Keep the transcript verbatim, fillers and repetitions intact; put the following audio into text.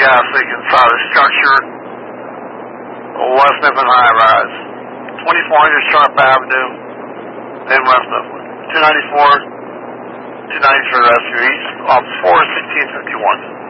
guy sleeping inside a structure, West Mifflin High Rise. twenty-four hundred Sharp Avenue, in West Mifflin. two ninety-four, two ninety for the rescue. East off four sixteen fifty-one.